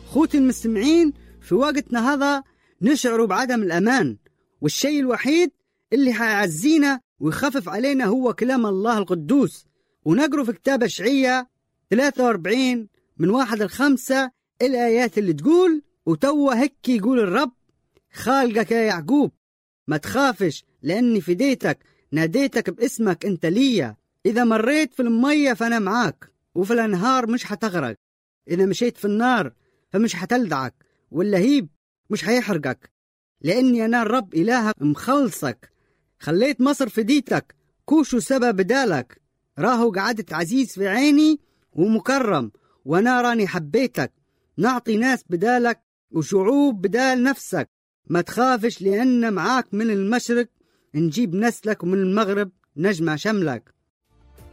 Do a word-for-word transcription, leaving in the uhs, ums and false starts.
خوتي المستمعين، في وقتنا هذا نشعر بعدم الأمان، والشيء الوحيد اللي حيعزينا ويخفف علينا هو كلام الله القدوس. ونقرأ في كتاب أشعياء ثلاثة وأربعين من واحد الخمسة الآيات اللي تقول: وتوا هيك يقول الرب خالقك يا يعقوب، ما تخافش لأني فديتك، ناديتك باسمك أنت ليا. إذا مريت في المية فأنا معاك، وفي الأنهار مش حتغرق. إذا مشيت في النار فمش حتلدعك، واللهيب مش حيحرقك، لأني أنا الرب إلهك مخلصك. خليت مصر فديتك، كوشو سبب بدالك. راهو قعدت عزيز في عيني ومكرم، وأنا راني حبيتك. نعطي ناس بدالك وشعوب بدال نفسك. ما تخافش لأن معاك من المشرق نجيب نسلك، ومن المغرب نجمع شملك.